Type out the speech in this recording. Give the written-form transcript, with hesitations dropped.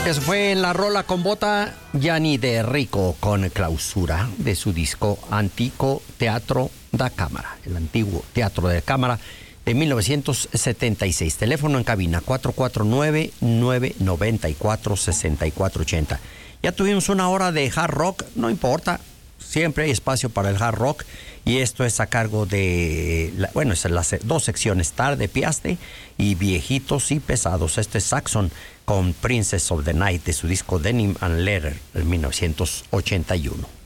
que se fue en la rola con bota, Gianni De Rico, con Clausura, de su disco Antico Teatro da Cámara, el antiguo Teatro de Cámara de 1976. Teléfono en cabina 449-994-6480. Ya tuvimos una hora de hard rock, no importa, siempre hay espacio para el hard rock. Y esto es a cargo de, es las dos secciones, Tarde Piaste y Viejitos y Pesados. Este es Saxon con Princess of the Night de su disco Denim and Leather en 1981.